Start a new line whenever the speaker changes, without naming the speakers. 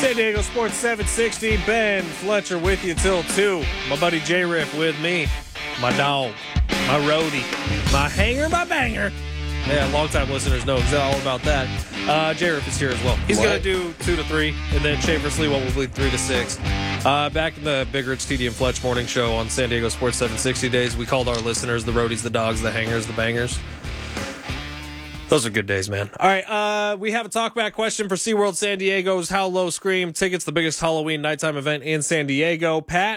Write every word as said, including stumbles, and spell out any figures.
San Diego Sports seven sixty, Ben Fletcher with you till two. My buddy J-Riff with me. My dog, my roadie, my hanger, my banger. Yeah, long-time listeners know all about that. Uh, J-Riff is here as well. He's going to do two to three, and then Schaefer Sliwa will lead three to six. Uh, back in the Big Rich, T D, and Fletch morning show on San Diego Sports seven sixty days, we called our listeners the roadies, the dogs, the hangers, the bangers. Those are good days, man. All right, uh, we have a talkback question for SeaWorld San Diego's How Low Scream. Tickets, the biggest Halloween nighttime event in San Diego. Pat